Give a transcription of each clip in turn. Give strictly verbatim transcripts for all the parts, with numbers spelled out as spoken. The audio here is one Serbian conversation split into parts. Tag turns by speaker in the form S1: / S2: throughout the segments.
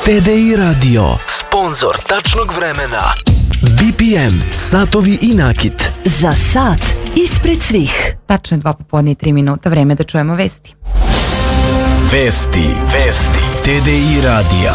S1: T D I Radio, sponzor tačnog vremena. B P M, satovi i nakit.
S2: Za sat ispred svih.
S3: Tačno je dva popodne i tri minuta, vreme da čujemo vesti.
S1: Vesti, vesti, T D I radija.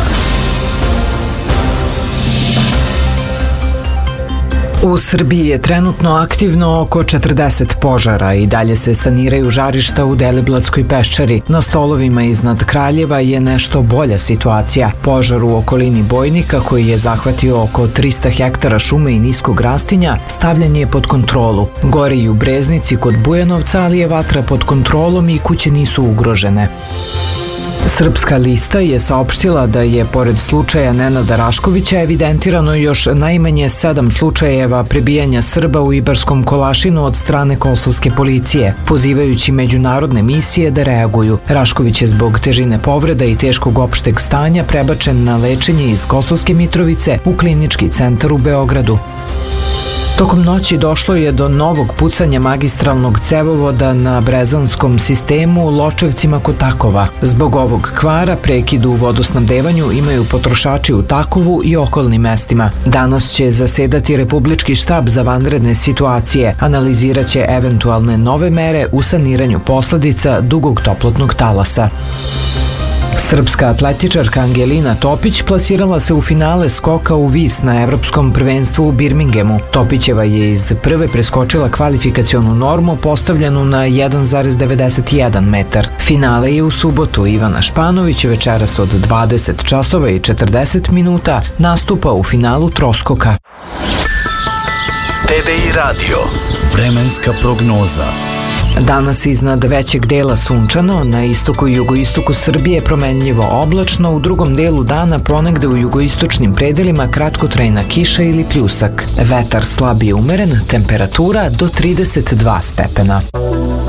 S4: U Srbiji je trenutno aktivno oko četrdeset požara i dalje se saniraju žarišta u Deliblatskoj peščari. Na stolovima iznad Kraljeva je nešto bolja situacija. Požar u okolini Bojnika, koji je zahvatio oko trista hektara šume i niskog rastinja, stavljen je pod kontrolu. Gori i u Breznici kod Bujanovca, ali je vatra pod kontrolom i kuće nisu ugrožene. Srpska lista je saopštila da je, pored slučaja Nenada Raškovića, evidentirano još najmanje sedam slučajeva prebijanja Srba u Ibarskom Kolašinu od strane kosovske policije, pozivajući međunarodne misije da reaguju. Rašković je zbog težine povreda i teškog opšteg stanja prebačen na lečenje iz Kosovske Mitrovice u klinički centar u Beogradu. Tokom noći došlo je do novog pucanja magistralnog cevovoda na Brezanskom sistemu u Ločevcima kod Takova. Zbog ovog kvara prekid u vodosnabdevanju imaju potrošači u Takovu i okolnim mestima. Danas će zasedati Republički štab za vanredne situacije, analizirat će eventualne nove mere u saniranju posledica dugog toplotnog talasa. Srpska atletičarka Angelina Topić plasirala se u finale skoka u vis na evropskom prvenstvu u Birminghamu. Topićeva je iz prve preskočila kvalifikacionu normu postavljenu na jedan zarez devedeset jedan metar. Finale je u subotu. Ivana Španović večeras od dvadeset časova i četrdeset minuta nastupa u finalu troskoka.
S1: T D I radio, vremenska prognoza.
S4: Danas iznad većeg dela sunčano, na istoku i jugoistoku Srbije promenljivo oblačno, u drugom delu dana ponegde u jugoistočnim predelima kratkotrajna kiša ili pljusak. Vetar slab i umeren, temperatura do trideset dva stepena.